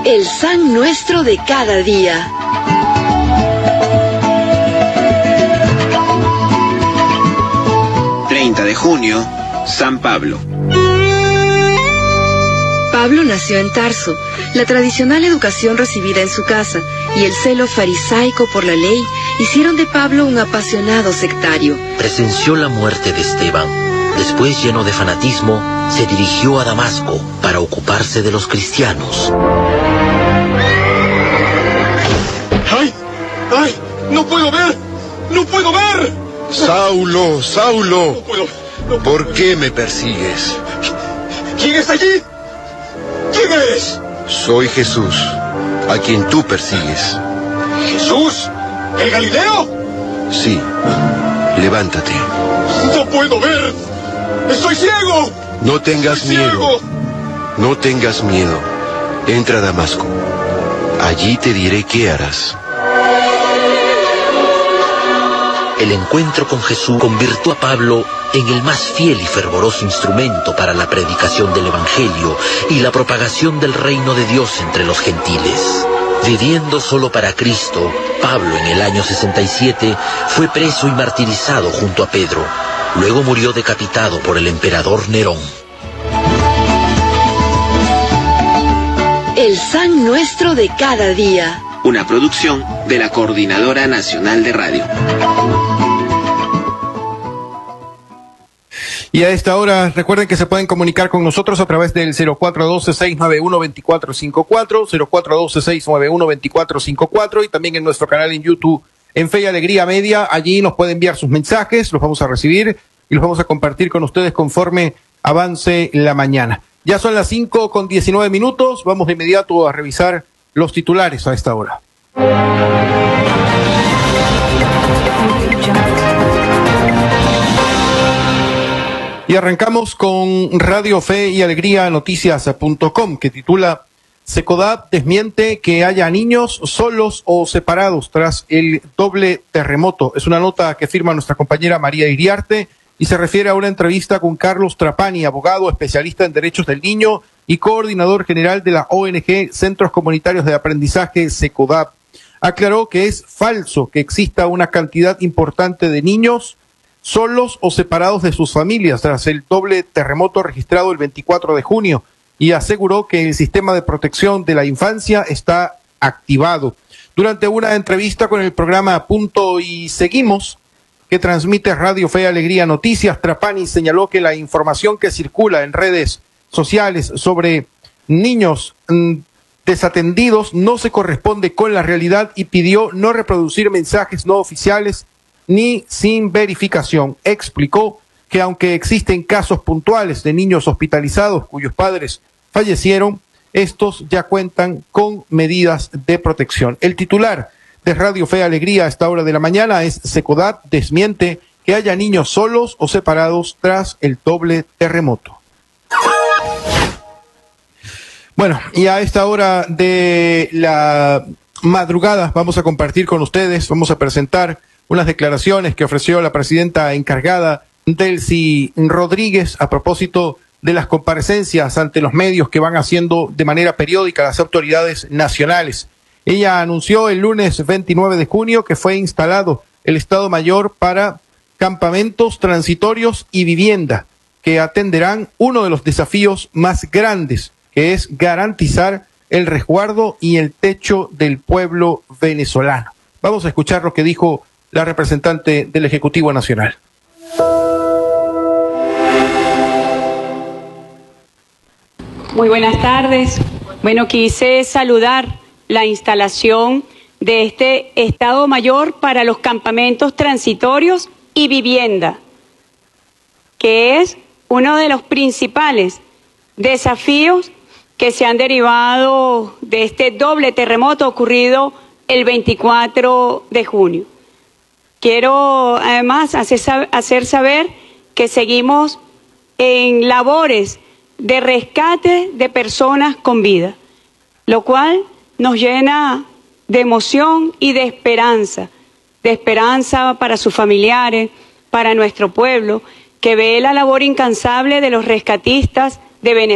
El San Nuestro de cada día. De junio, San Pablo. Pablo nació en Tarso. La tradicional educación recibida en su casa y el celo farisaico por la ley hicieron de Pablo un apasionado sectario. Presenció la muerte de Esteban. Después, lleno de fanatismo, se dirigió a Damasco para ocuparse de los cristianos. ¡Ay! ¡Ay! ¡No puedo ver! ¡No puedo ver! Saulo, Saulo, no puedo. ¿Por qué me persigues? ¿Quién está allí? ¿Quién eres? Soy Jesús, a quien tú persigues. ¿Jesús? ¿El Galileo? Sí, levántate. ¡No puedo ver! ¡Estoy ciego! No tengas miedo. ¡Ciego! No tengas miedo. Entra a Damasco. Allí te diré qué harás. El encuentro con Jesús convirtió a Pablo en el más fiel y fervoroso instrumento para la predicación del Evangelio y la propagación del reino de Dios entre los gentiles. Viviendo solo para Cristo, Pablo en el año 67 fue preso y martirizado junto a Pedro. Luego murió decapitado por el emperador Nerón. El San Nuestro de cada día. Una producción de la Coordinadora Nacional de Radio. Y a esta hora, recuerden que se pueden comunicar con nosotros a través del 0412-691-2454, 0412-691-2454 y también en nuestro canal en YouTube, en Fe y Alegría Media. Allí nos pueden enviar sus mensajes, los vamos a recibir y los vamos a compartir con ustedes conforme avance la mañana. Ya son las 5:19, vamos de inmediato a revisar los titulares a esta hora. Y arrancamos con Radio Fe y Alegría Noticias.com, que titula: Secodap desmiente que haya niños solos o separados tras el doble terremoto. Es una nota que firma nuestra compañera María Iriarte y se refiere a una entrevista con Carlos Trapani, abogado especialista en derechos del niño y coordinador general de la ONG Centros Comunitarios de Aprendizaje Secodap. Aclaró que es falso que exista una cantidad importante de niños solos o separados de sus familias tras el doble terremoto registrado el 24 de junio y aseguró que el sistema de protección de la infancia está activado. Durante una entrevista con el programa Punto y Seguimos, que transmite Radio Fe y Alegría Noticias, Trapani señaló que la información que circula en redes sociales sobre niños desatendidos no se corresponde con la realidad y pidió no reproducir mensajes no oficiales ni sin verificación. Explicó que aunque existen casos puntuales de niños hospitalizados cuyos padres fallecieron, estos ya cuentan con medidas de protección. El titular de Radio Fe y Alegría a esta hora de la mañana es: Secodap desmiente que haya niños solos o separados tras el doble terremoto. Bueno, y a esta hora de la madrugada vamos a compartir con ustedes, vamos a presentar unas declaraciones que ofreció la presidenta encargada, Delcy Rodríguez, a propósito de las comparecencias ante los medios que van haciendo de manera periódica las autoridades nacionales. Ella anunció el lunes 29 de junio que fue instalado el Estado Mayor para campamentos transitorios y vivienda, que atenderán uno de los desafíos más grandes, que es garantizar el resguardo y el techo del pueblo venezolano. Vamos a escuchar lo que dijo la representante del Ejecutivo Nacional. Muy buenas tardes. Bueno, quise saludar la instalación de este Estado Mayor para los campamentos transitorios y vivienda, que es uno de los principales desafíos que se han derivado de este doble terremoto ocurrido el 24 de junio. Quiero además hacer saber que seguimos en labores de rescate de personas con vida, lo cual nos llena de emoción y de esperanza para sus familiares, para nuestro pueblo, que ve la labor incansable de los rescatistas de Venezuela.